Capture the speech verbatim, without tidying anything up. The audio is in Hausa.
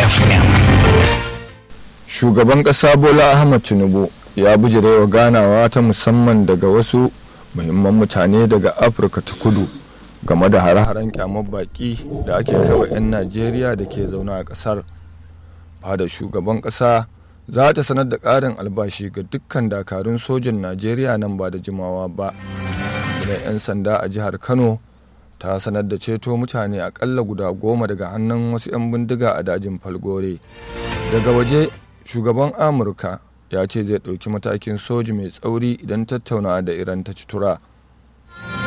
F M. Shugaban ƙasa Bola Ahmed Tinubu ya bijirewa ganawa ta musamman daga wasu muhimman mutane daga Afirka ta Kudu game da hare-haren kyamar baki da ake kaiwa 'yan Najeriya da ke zaune a ƙasar. Fada shugaban ƙasa za ta sanar da ƙarin albashi ga dukkan dakarun sojin Najeriya nan ba da jimawa ba. Gidan 'yan sanda a jihar Kano ta sanar da ceto mutane akalla guda goma daga hannun wasu 'yan bindiga a dajin Falgore. Daga waje, shugaban Amurka ya ce zai ɗauki matakin soji mai tsauri idan tattaunawa da Iran ta ci tura.